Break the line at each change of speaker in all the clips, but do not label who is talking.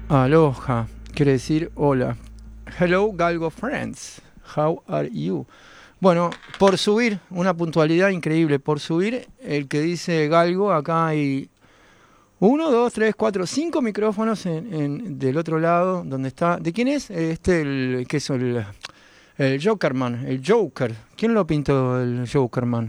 Aloha, quiere decir hola. Hello, Galgo friends. How are you? Bueno, por subir, una puntualidad increíble. Por subir, el que dice Galgo, acá hay 1, 2, 3, 4, 5 micrófonos del otro lado, donde está. ¿De quién es? ¿Qué es el Jokerman? El Joker. ¿Quién lo pintó el Jokerman?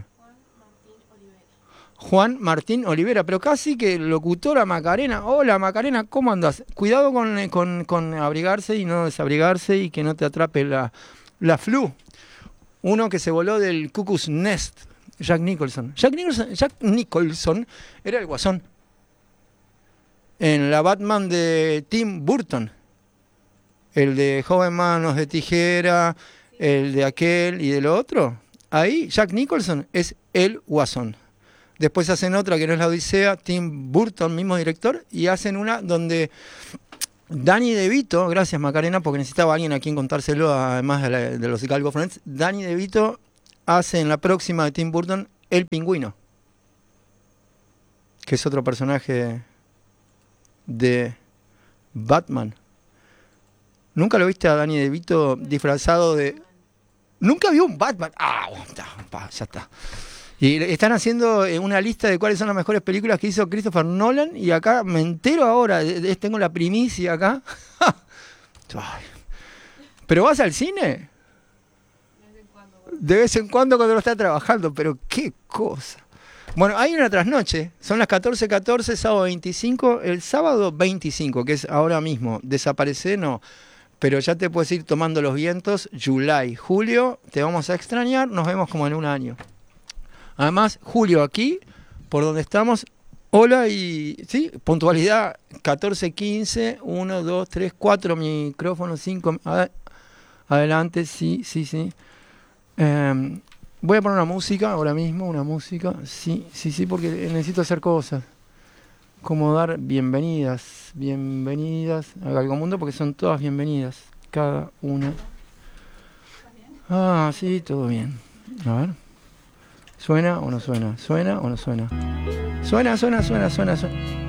Juan Martín Olivera, pero casi que locutora Macarena. Hola Macarena, ¿cómo andas? Cuidado con abrigarse y no desabrigarse y que no te atrape la flu. Uno que se voló del Cuckoo's Nest, Jack Nicholson. Jack Nicholson era el Guasón en la Batman de Tim Burton. El de Joven Manos de Tijera, el de aquel y del otro. Ahí Jack Nicholson es el Guasón. Después hacen otra que no es la Odisea, Tim Burton, mismo director, y hacen una donde Danny DeVito, gracias Macarena, porque necesitaba alguien a quien contárselo, además de los Galgo Friends, Danny DeVito hace en la próxima de Tim Burton el Pingüino, que es otro personaje de Batman. ¿Nunca lo viste a Danny DeVito disfrazado de...? ¿Nunca vio un Batman? Ah, ya está. Y están haciendo una lista de cuáles son las mejores películas que hizo Christopher Nolan. Y acá me entero ahora, tengo la primicia acá. ¿Pero vas al cine? De vez en cuando cuando lo está trabajando, pero qué cosa. Bueno, hay una trasnoche, son las 14:14, sábado 25, el sábado 25, que es ahora mismo. Desaparece, no, pero ya te puedes ir tomando los vientos. July, julio, te vamos a extrañar, nos vemos como en un año. Además, Julio, aquí, por donde estamos, hola y, sí, puntualidad, 14:15, 1, 2, 3, 4 micrófonos, 5, adelante, sí. Voy a poner una música ahora mismo, sí, porque necesito hacer cosas, como dar bienvenidas a Galgomundo, porque son todas bienvenidas, cada una. Ah, sí, todo bien. A ver. ¿Suena o no suena? ¿Suena o no suena? Suena.